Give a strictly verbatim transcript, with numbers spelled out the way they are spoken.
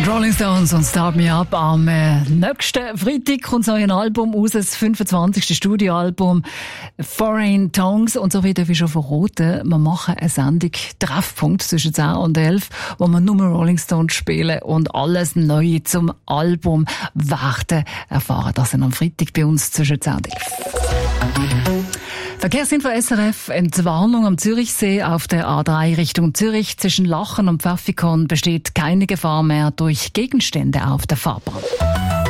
Rolling Stones und Start Me Up am äh, nächsten Freitag kommt so ein Album raus, das fünfundzwanzigste Studioalbum Foreign Tongues. Und so wie darf ich schon verraten, wir machen eine Sendung Treffpunkt zwischen zehn und elf, wo wir nur Rolling Stones spielen und alles Neue zum Album werden erfahren. Das sind am Freitag bei uns zwischen zehn und elf. Verkehrsinfo S R F, Entwarnung am Zürichsee auf der A drei Richtung Zürich. Zwischen Lachen und Pfäffikon besteht keine Gefahr mehr durch Gegenstände auf der Fahrbahn.